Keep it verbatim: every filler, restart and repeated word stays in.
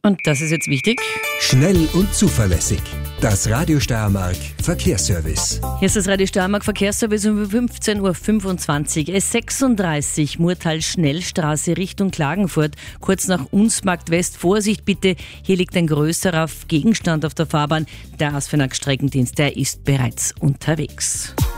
Und das ist jetzt wichtig. Schnell und zuverlässig. Das Radio Steiermark Verkehrsservice. Hier ist das Radio Steiermark Verkehrsservice um fünfzehn Uhr fünfundzwanzig. S sechsunddreißig, Murtal-Schnellstraße Richtung Klagenfurt, kurz nach Unsmarkt West. Vorsicht bitte, hier liegt ein größerer Gegenstand auf der Fahrbahn. Der Asfinag Streckendienst, der ist bereits unterwegs.